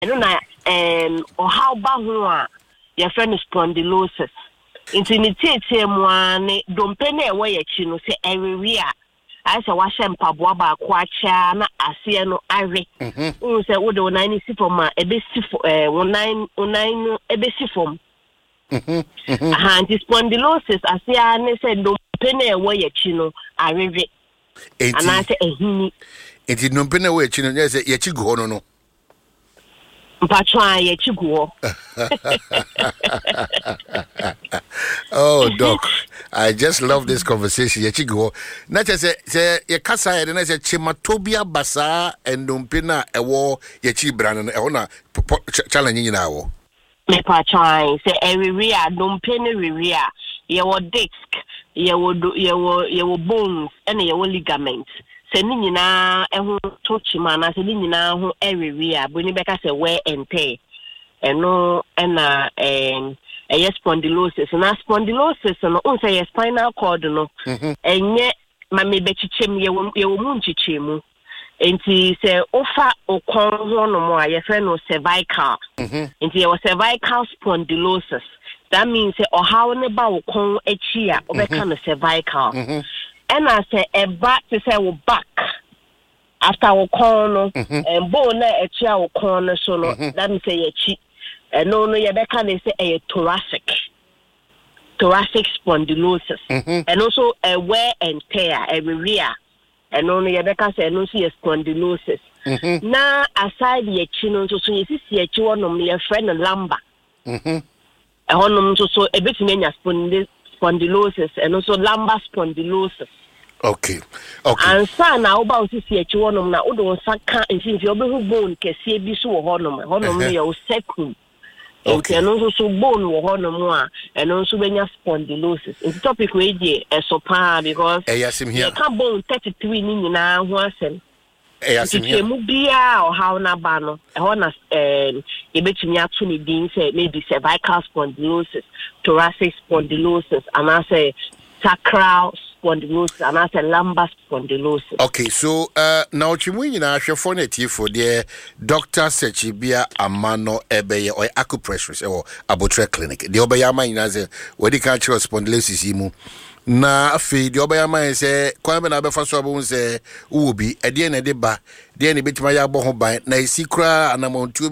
ɛno na ɔhaw ba ho a yɛfrɛ no spondylosis nti ne tietie mu a ne dompe na ɛwɔ yɛkyi no sɛ ɛrewi a ayɛ sɛ wahyɛ mpaboa baako akyɛ na aseɛ no awe wohu sɛ wode wo nan no si fam a ɛbɛsi wo nan no ɛbɛsi fam nti spondylosis aseɛ ne sɛ dompe na ɛwɔ yɛkyi no awewe anaasɛ ahini nti dompe na ɛwɔ yɛkyi no nyɛ sɛ yɛkyi gu hɔ no Mpatwa yɛkyi gu hɔ. Oh, Doc, I just love this conversation. Yɛkyi gu hɔ. Na kyɛ sɛ yɛkasa yɛde na sɛ chematobia basa endompe na ɛwɔ yɛkyi bra no ɛhɔ na challenge nyinaa wɔ. Mpatwa sɛ ɛrewi a dompe no rewi a yɛwɔ disc, yɛwɔ bones, ɛna yɛwɔ ligament. Se ni nyina ehu to chima na se ni nyina ho erewi a boni beka se wear and tear eno na spondylosis na spondylosis no on say spinal cord no enye ma me bekichem ye wo mu nchichemu enti se ofa okon ho no mo a ye fe no cervical enti ye cervical spondylosis that means say ohaw ne ba okon achi a obeka no cervical and I say a back to say we back after we corner and bone a chair corner so no that means say a cheek and no you can say a thoracic spondylosis and also a wear and tear a rear and only you can say no see a spondylosis now aside the chino so you see a chiwon your friend lumbar a honum so a bit many spondylosis and also lumbar spondylosis. Okay. And son now about to see a chiwonum na udo saka and since you be bone kesi bi so honum your second. Okay, and also so bone wo honum and also benya spondylosis. It's topic we dey esopa because here can bone 33 ni nyina ho asem. Eyasim here. Mu bia o how na ba no e ho na e betumi ato ni din say maybe cervical spondylosis, thoracic spondylosis, and I say sacral spondylosis, and I say lumbar spondylosis. Okay, so now chimu nyina hwefo na tifo de Dr. Sechibia Amano Ebeye or acupressure or Abotre Clinic. The obaya ma nyina say we di kan chiro spondylosis yi mu. Na afi the obaya ma say kwan be na be fa so abo say wo bi e de na de ba de na betima ya bo ho ban na isi kra anamontu